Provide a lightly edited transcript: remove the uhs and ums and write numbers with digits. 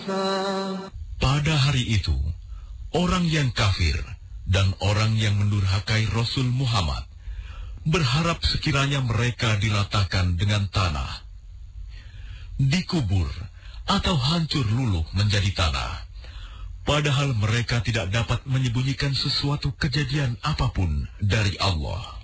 Pada hari itu, orang yang kafir dan orang yang mendurhakai Rasul Muhammad berharap sekiranya mereka dilatahkan dengan tanah, dikubur atau hancur luluh menjadi tanah. Padahal mereka tidak dapat menyembunyikan sesuatu kejadian apapun dari Allah.